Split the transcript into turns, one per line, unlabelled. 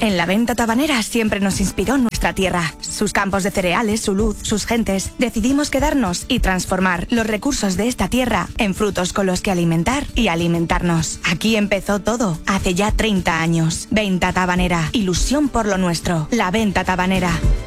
En la Venta Tabanera siempre nos inspiró nuestra tierra, sus campos de cereales, su luz, sus gentes. Decidimos quedarnos y transformar los recursos de esta tierra en frutos con los que alimentar y alimentarnos. Aquí empezó todo, hace ya 30 años. Venta Tabanera, ilusión por lo nuestro. La Venta Tabanera.